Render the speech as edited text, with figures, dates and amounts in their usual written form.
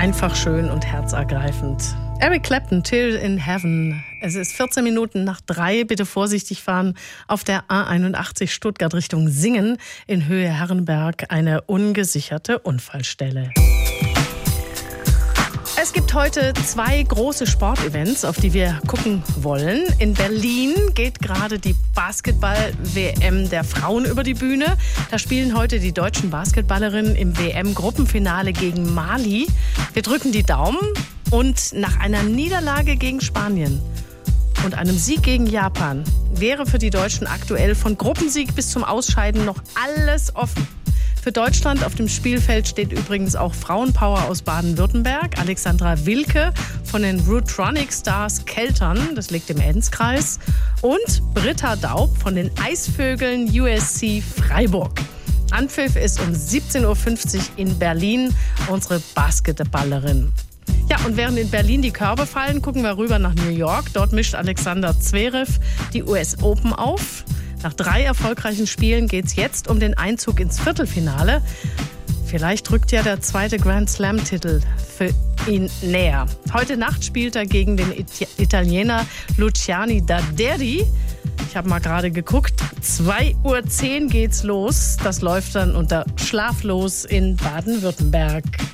Einfach schön und herzergreifend. Eric Clapton, Till in Heaven. Es ist 14 Minuten nach 3. Bitte vorsichtig fahren auf der A81 Stuttgart Richtung Singen in Höhe Herrenberg. Eine ungesicherte Unfallstelle. Es gibt heute 2 große Sportevents, auf die wir gucken wollen. In Berlin geht gerade die Basketball-WM der Frauen über die Bühne. Da spielen heute die deutschen Basketballerinnen im WM-Gruppenfinale gegen Mali. Wir drücken die Daumen und nach einer Niederlage gegen Spanien und einem Sieg gegen Japan wäre für die Deutschen aktuell von Gruppensieg bis zum Ausscheiden noch alles offen. Für Deutschland auf dem Spielfeld steht übrigens auch Frauenpower aus Baden-Württemberg. Alexandra Wilke von den Rootronic Stars Keltern, das liegt im Enzkreis. Und Britta Daub von den Eisvögeln USC Freiburg. Anpfiff ist um 17.50 Uhr in Berlin, unsere Basketballerin. Ja, und während in Berlin die Körbe fallen, gucken wir rüber nach New York. Dort mischt Alexander Zverev die US Open auf. Nach 3 erfolgreichen Spielen geht es jetzt um den Einzug ins Viertelfinale. Vielleicht rückt ja der 2. Grand Slam-Titel für ihn näher. Heute Nacht spielt er gegen den Italiener Luciani Daderi. Ich habe mal gerade geguckt, 2.10 Uhr geht's los. Das läuft dann unter Schlaflos in Baden-Württemberg.